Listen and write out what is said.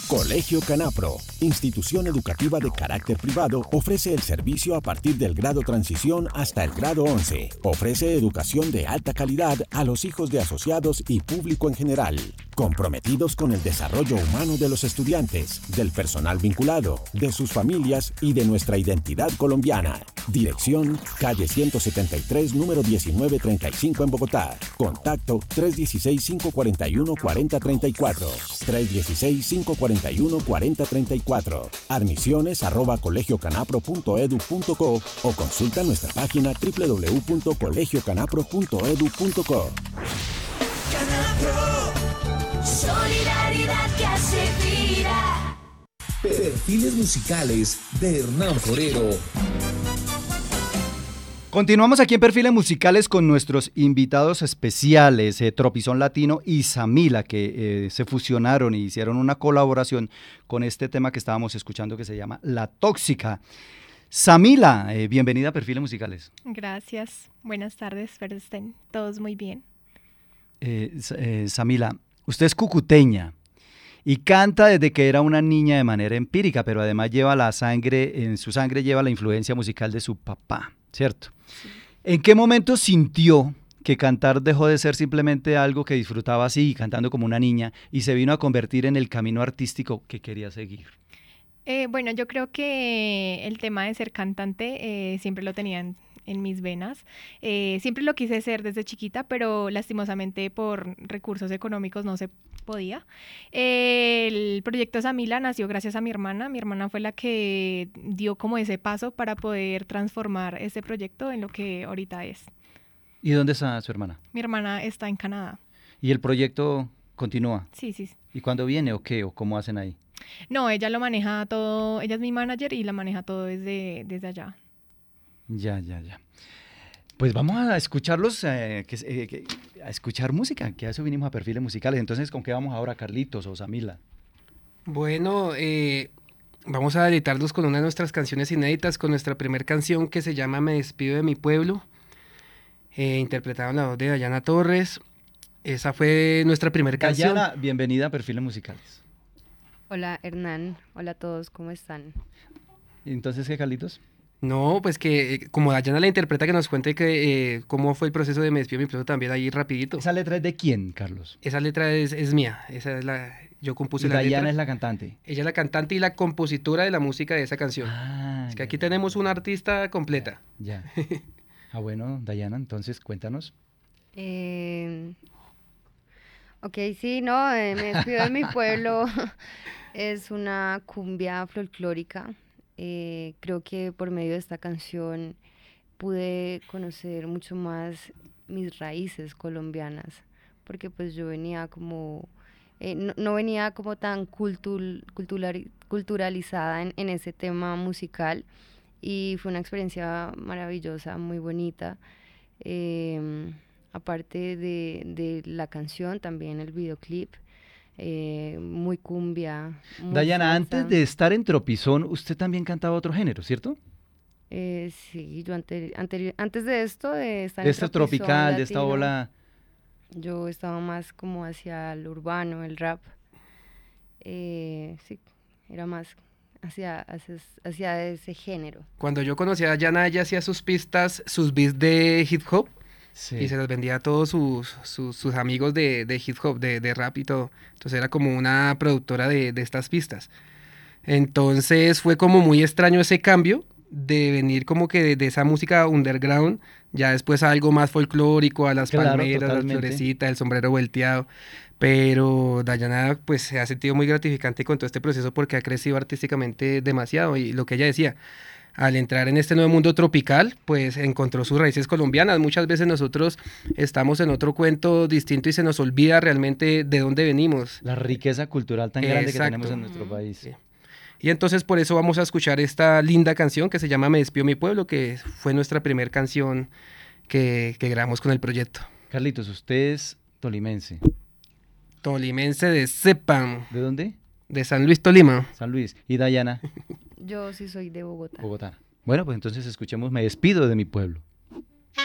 Colegio Canapro, institución educativa de carácter privado, ofrece el servicio a partir del grado transición hasta el grado 11. Ofrece educación de alta calidad a los hijos de asociados y público en general, comprometidos con el desarrollo humano de los estudiantes, del personal vinculado, de sus familias y de nuestra identidad colombiana. Dirección, calle 173, número 1935 en Bogotá. Contacto 316-541-4034. 316-541-4034. Admisiones @colegiocanapro.edu.co o consulta nuestra página www.colegiocanapro.edu.co. Canapro, solidaridad que hace vida. Perfiles musicales de Hernán Forero. Continuamos aquí en Perfiles Musicales con nuestros invitados especiales, Tropizón Latino y Samila, que se fusionaron y hicieron una colaboración con este tema que estábamos escuchando que se llama La Tóxica. Samila, bienvenida a Perfiles Musicales. Gracias, buenas tardes, espero estén todos muy bien. Samila, usted es cucuteña y canta desde que era una niña de manera empírica, pero además lleva en su sangre lleva la influencia musical de su papá, ¿cierto? Sí. ¿En qué momento sintió que cantar dejó de ser simplemente algo que disfrutaba así, cantando como una niña, y se vino a convertir en el camino artístico que quería seguir? Bueno, yo creo que el tema de ser cantante siempre lo tenía en mis venas. Siempre lo quise ser desde chiquita, pero lastimosamente por recursos económicos no se podía. El proyecto Samila nació gracias a mi hermana. Mi hermana fue la que dio como ese paso para poder transformar ese proyecto en lo que ahorita es. ¿Y dónde está su hermana? Mi hermana está en Canadá. ¿Y el proyecto continúa? Sí, sí. ¿Y cuándo viene o qué? ¿O cómo hacen ahí? No, ella lo maneja todo, ella es mi manager y la maneja todo desde allá. Ya. Pues vamos a escucharlos, a escuchar música, que a eso vinimos a Perfiles Musicales. Entonces, ¿con qué vamos ahora, Carlitos o Samila? Bueno, vamos a deleitarnos con una de nuestras canciones inéditas, con nuestra primera canción que se llama Me despido de mi pueblo, interpretada en la voz de Dayana Torres. Esa fue nuestra primera canción. Dayana, bienvenida a Perfiles Musicales. Hola Hernán, hola a todos, ¿cómo están? Entonces, ¿qué, Carlitos? No, pues que como Dayana la interpreta, que nos cuente que, cómo fue el proceso de Me despido de mi pueblo también ahí rapidito. ¿Esa letra es de quién, Carlos? Esa letra es mía, yo compuse la letra. Dayana es la cantante. Ella es la cantante y la compositora de la música de esa canción. Es que aquí tenemos una artista completa. Ya. Bueno, Dayana, entonces cuéntanos. Ok, sí, no, Me despido de mi pueblo. Es una cumbia folclórica. Creo que por medio de esta canción pude conocer mucho más mis raíces colombianas, porque pues yo venía como, no venía como tan culturalizada en ese tema musical, y fue una experiencia maravillosa, muy bonita. Aparte de la canción, también el videoclip. Muy cumbia. Muy Dayana, salsa. antes de estar en Tropizón, usted también cantaba otro género, ¿cierto? Sí, yo antes de esto, de estar de en esta Tropizón tropical, Latino, de esta ola. Yo estaba más como hacia el urbano, el rap. Sí, era más hacia ese género. Cuando yo conocí a Dayana, ella hacía sus pistas, sus beats de hip hop. Sí. Y se los vendía a todos sus amigos de hip hop, de rap y todo. Entonces era como una productora de estas pistas. Entonces fue como muy extraño ese cambio de venir como que de esa música underground, ya después a algo más folclórico, a las palmeras, totalmente. Las florecitas, el sombrero volteado. Pero Dayana pues se ha sentido muy gratificante con todo este proceso porque ha crecido artísticamente demasiado. Y lo que ella decía, al entrar en este nuevo mundo tropical, pues encontró sus raíces colombianas. Muchas veces nosotros estamos en otro cuento distinto y se nos olvida realmente de dónde venimos. La riqueza cultural tan grande que tenemos en nuestro país. Sí. Y entonces por eso vamos a escuchar esta linda canción que se llama Me despido de mi pueblo, que fue nuestra primera canción que grabamos con el proyecto. Carlitos, usted es tolimense. Tolimense de Zepan. ¿De dónde? De San Luis, Tolima. San Luis. ¿Y Dayana? Yo sí soy de Bogotá. Bogotá. Bueno, pues entonces escuchemos Me despido de mi pueblo.